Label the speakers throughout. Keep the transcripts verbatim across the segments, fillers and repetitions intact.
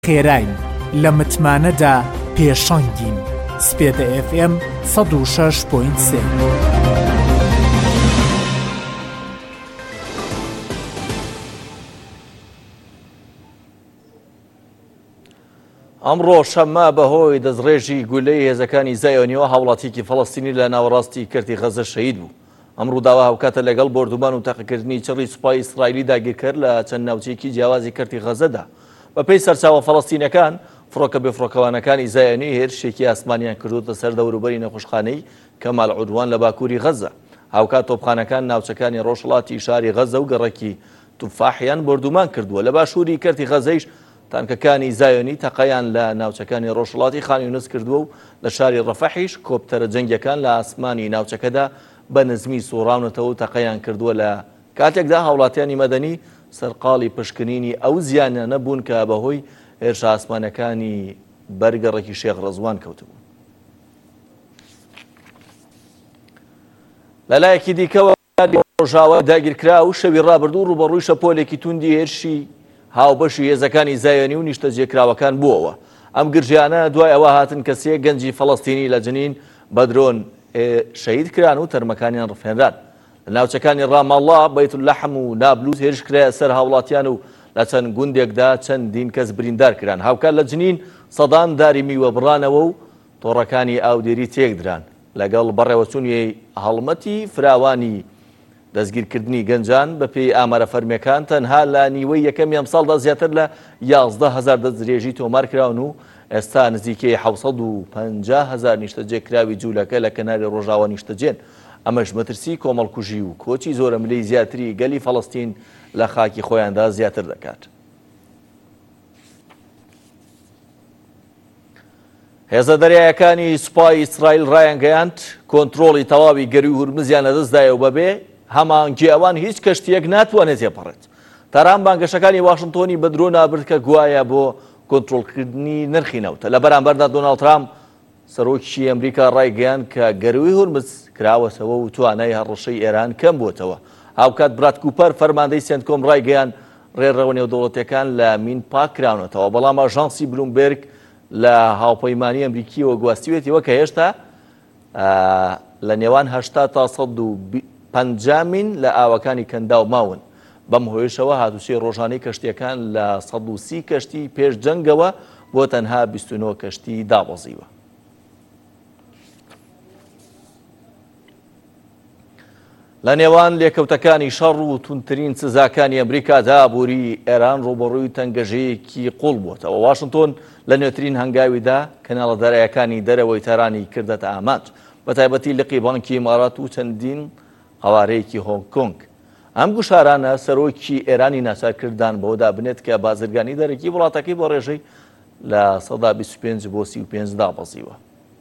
Speaker 1: خێراین لە متمانەدا پێشەنگین. سپێدە ئێف ئێم سەد و شەش پۆینت سێ.
Speaker 2: ئەمڕۆ شەممە بەهۆی دەستڕێژی گولەی هێزەکانی زایۆنیەوە هاوڵاتیەکی فەڵەستینی لە ناوەڕاستی کردی غەزە شەهید بوو. ئەم ڕووداوە هەوکاتە لەگەڵ بردومان و تاقیکردنی چڕی سوپای ئیسرائیلی داگیرکرد لە چەند ناوچەیەکی جیاوازی کردی غەزەدا. بەپێی سەرچاوە فەڵەستینەکان فڕۆکە بێفڕۆکەوانەکانی زایۆنی هێرشێکی ئاسمانیان کردوتە سەر دەوروبەری نەخۆشخانەی کەمال عودوان لە باکووری غەزە. هاوکات تۆپخانەکان ناوچەکانی ڕۆژهەڵاتی شاری غەزە و گەڕەکی توفاحیان بردومان کردووە. لە باشووری کردی غەزەیش تانکەکانی زایۆنی تەقەیان لە ناوچەکانی ڕۆژهەڵاتی خان یونس کردووە و لە شاری ڕەفەحیش کۆپتەرە جەنگیەکان لە ئاسمانی ناوچەکەدا بە نزمی سوڕاونەتەوە و تەقەیان کردووە. لە کاتێکدا هاوڵاتیانی مەدەنی سەرقاڵی پشکنینی ئەو زیانە نەبوون کە بەهۆی هێرشە ئاسمانەکانی بەرگەڕێکی شێخ ڕەزوان کەوتبوون. لەلایەکی دیکەوە ڕۆژاوە داگیرکرا و شەوی ڕابردوو ڕوبەڕووی شەپۆلێکی توندی هێرشی هاوبەشی هێزەکانی زایۆنی و نیشتەجێکراوەکان بووەوە. ئەم گرژیانە دوای ئەوە هاتن کە سێ گەنجی فەڵەستینی لە جنین بە درۆن شەهید کران و تەرمەکانیان ڕفێنران. لە ناوچەکانی ڕامەڵڵا، بەیتولەحەم و نابلوس هێرش کرایە سەر هاوڵاتیان و لە چەند گوندێکدا چەندین کەس بریندار کران. هاوکات لە جنین سەدان داری میوە بڕانەوە و تۆڕەکانی ئاودێری تێکدران. لەگەڵ بەڕێوەچوونی هەڵمەتی فراوانی دەستگیرکردنی گەنجان بەپێی ئامارە فەرمیەکان تەنها لە نیوەی یەکەمی ئەم ساڵدا زیاتر لە یازدە هەزار دەستدرێژی تۆمار کراون و ئێستا نزیکەی حەوت و پەنجا هەزار نیشتەجێکراوی جوولەکە لە کەناری ڕۆژاوە نیشتەجێن. ئەمەش مەترسی کۆمەڵکوژی و کۆچی زۆرە ملەی زیاتری گەلی فەڵەستین لە خاکی خۆیاندا زیاتر دەکات. هێزە دەریایەکانی سوپای ئیسرائیل ڕایانگەیاند کۆنتڕۆڵی تەواوی گەری و هورمزیان لەدەستدایە و بەبێ هەمانگی ئەوان هیچ کەشتیەک ناتوانێت تێپەڕێت. تاران بانگەشەکانی واشنتۆنی بە درۆ نابرد کە گوایە بۆ کۆنتڕۆڵکردنی نرخی نەوتە. لە بەرامبەردا دۆناڵد ترامپ سەرۆکی ئەمریکا ڕایگەیاند کە گەروی هورمز کراوەتەوە و توانای هەڕەشەی ئێران کەم بووتەوە. هاوکات براد کوپەر فەرماندەی سێنتکۆم ڕایگەیان ڕێڕەوە نێودەوڵەتیەکان لە مین پاک کراونەتەوە. بەڵام ئاژانسی بلومبێرگ لە هاوپەیمانی ئەمریکیەوە گواستیوێتەوە کە هێشتا لە نێوان هەشتا تا سەد و پەنجا مین لە ئاوەکانی کەندا و ماون. بەم هۆیشەوە هاتوچێ ڕۆژانەی کەشتیەکان لە سەد و سی کەشتی پێش جەنگەوە بۆ تەنها بیست و نۆ کەشتی دابەزیوە. لە نێوان لێکەوتەکانی شەڕ و تونترین سزاکانی ئەمریکادا بووری ئێران ڕوبەڕووی تەنگەژەیەکی قوڵ بووەتەوە. واشنتۆن لە نوێترین هەنگاویدا کەناڵە دەرایەکانی دەرەوەی تەرانی کردەتە ئاماج، بە تایبەتی لقی بانکی ئیمارات و چەندین قەوارەیەکی هۆنگ کۆنگ. ئەم گوشارانە سەرۆکی ئێرانی ناچارکردان بەوەدا بنێت کە بازرگانی دەرەکی وڵاتەکەی بۆ ڕێژەی لە سەدا بیست و پێنج بۆ سی و پێنج دابەزیوە.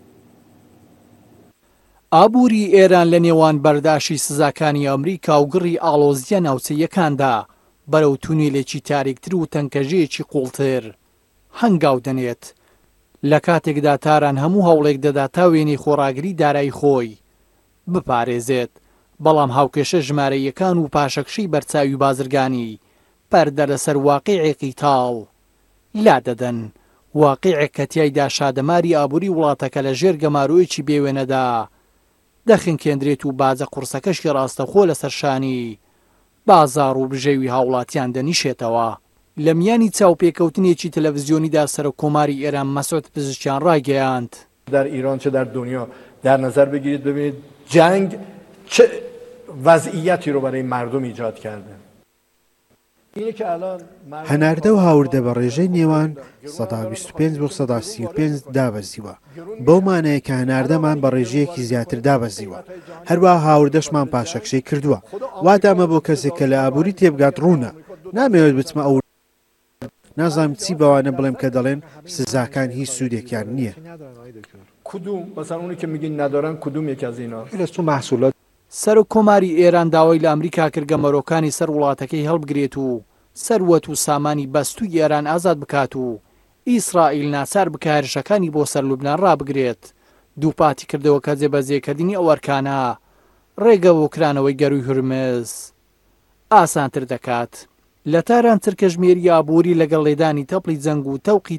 Speaker 1: ئابووری ئێران لە نێوان بەرداشی سزاکانی ئەمریکا و گڕی ئاڵۆزیە ناوچەیەکاندا بەرەو تونێلێکی تاریکتر و تەنکەژەیەکی قوڵتر هەنگاو دەنێت. لە کاتێکدا تاران هەموو هەوڵێک دەدا تا وێنەی خۆڕاگری دارایی خۆی بپارێزێت، بەڵام هاوکێشە ژمارەیەکان و پاشەکشەی بەرچاوی بازرگانی پەردە لەسەر واقیعێکی تاڵ لا دەدەن. واقیعێک کە تیایدا شادەماری ئابووری وڵاتەکە لە ژێر گەمارۆیەکی بێوێنەدا دەخینکێندرێت و بازە قورسەکەشی ڕاستەخۆ لەسەرشانی بازاڕ و بژێوی هاوڵاتیان دەنیشێتەوە. لە میانی چاوپێکەوتنێکی تەلەڤیزیۆنیدا سەرۆکۆماری ئێران مەسعود پزیشکیان ڕایگەیاند
Speaker 3: در ایران چه در دنیا در نظر بگیرید ببینید جنگ چه وضعیتی رو برای مردم ایجاد کرده.
Speaker 4: هەناردە و هاوردە بە ڕێژەی نێوان سەدا بیست و پێنج بۆ سەدا سی و پێنج دابەزیوە. بەو مانەیە کە هەناردەمان بە ڕێژەیەکی زیاتر دابەزیوە. هەروە هاوردەشمان پاشەکشەی کردووە. وادامە بۆ کەسێک کە لە ئابووری تێبگات ڕوونە. نامەوێت بچمە ئەو نازانم چی بەوانە بڵێم کە دەڵێن سزاکان هیچ سوودێکیان نییە.
Speaker 3: کدوم مثلا اونی که میگین ندارن کدوم یک از اینا؟
Speaker 4: لەسو محسوولات
Speaker 1: سەرۆکۆماری ئێران داوای لە ئەمریکا کرد گەمەرۆکانی سەر وڵاتەکەی هەڵبگرێت و سەروەت و سامانی بەستووی ئێران ئازاد بکات و ئیسرائیل ناچار بکە هێرشەکانی بۆ سەر لوبنان ڕابگرێت. دووپاتی کردەوە کە جێبەجێکردنی ئەو ئەرکانە ڕێگە بۆ کرانەوەی گەروی هورمز ئاسانتر دەکات. لە تاران ترکەژمێری ئابووری لەگەڵ لێدانی تەپڵی جەنگ و تەوقی